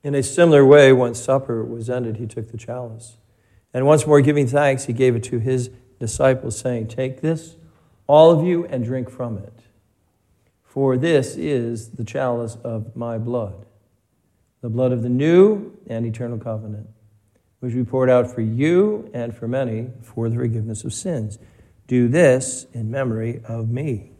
In a similar way, once supper was ended, he took the chalice. And once more giving thanks, he gave it to his disciples, saying, "Take this, all of you, and drink from it. For this is the chalice of my blood, the blood of the new and eternal covenant, which we poured out for you and for many for the forgiveness of sins. Do this in memory of me."